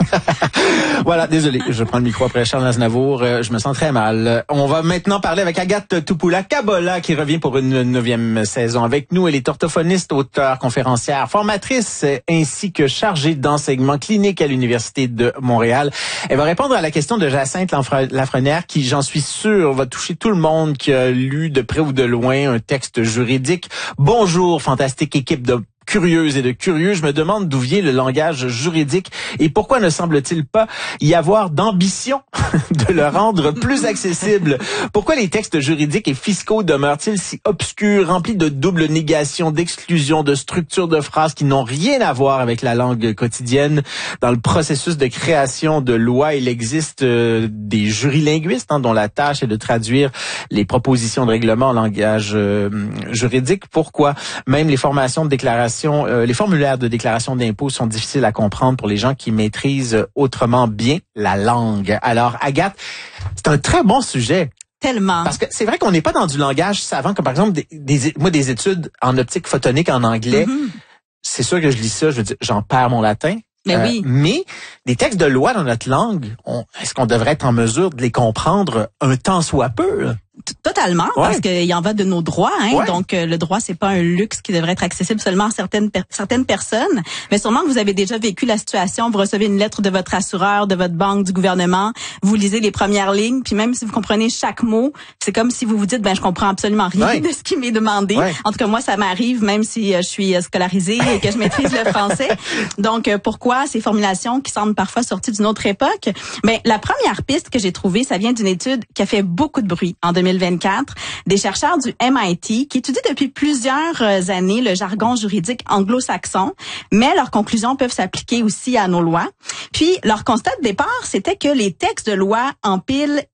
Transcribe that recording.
Voilà, désolé, je prends le micro après Charles Aznavour, je me sens très mal. On va maintenant parler avec Agathe Topoula-Kabola qui revient pour une 9e saison avec nous. Elle est orthophoniste, auteure, conférencière, formatrice ainsi que chargée d'enseignement clinique à l'Université de Montréal. Elle va répondre à la question de Jacinthe Lafrenière qui, j'en suis sûr, va toucher tout le monde qui a lu de près ou de loin un texte juridique. Bonjour, fantastique équipe de curieuse et de curieux, je me demande d'où vient le langage juridique et pourquoi ne semble-t-il pas y avoir d'ambition de le rendre plus accessible? Pourquoi les textes juridiques et fiscaux demeurent-ils si obscurs, remplis de double négation, d'exclusion, de structures de phrases qui n'ont rien à voir avec la langue quotidienne? Dans le processus de création de lois, il existe des jurilinguistes dont la tâche est de traduire les propositions de règlement en langage juridique. Pourquoi? Même les formations de déclaration les formulaires de déclaration d'impôt sont difficiles à comprendre pour les gens qui maîtrisent autrement bien la langue. Alors, Agathe, c'est un très bon sujet. Tellement. Parce que c'est vrai qu'on n'est pas dans du langage savant, comme par exemple des études en optique photonique en anglais. Mm-hmm. C'est sûr que je lis ça, je veux dire, j'en perds mon latin. Mais oui. Mais des textes de loi dans notre langue, est-ce qu'on devrait être en mesure de les comprendre un tant soit peu? Totalement, parce qu'il y en va de nos droits. Donc, le droit, c'est pas un luxe qui devrait être accessible seulement à certaines personnes. Mais sûrement que vous avez déjà vécu la situation. Vous recevez une lettre de votre assureur, de votre banque, du gouvernement. Vous lisez les premières lignes, puis même si vous comprenez chaque mot, c'est comme si vous vous dites, je comprends absolument rien de ce qui m'est demandé. En tout cas, moi, ça m'arrive, même si je suis scolarisée et que je maîtrise le français. Donc, pourquoi ces formulations qui semblent parfois sorties d'une autre époque? Mais la première piste que j'ai trouvée, ça vient d'une étude qui a fait beaucoup de bruit en 2024, des chercheurs du MIT qui étudient depuis plusieurs années le jargon juridique anglo-saxon, mais leurs conclusions peuvent s'appliquer aussi à nos lois. Puis, leur constat de départ, c'était que les textes de loi empilent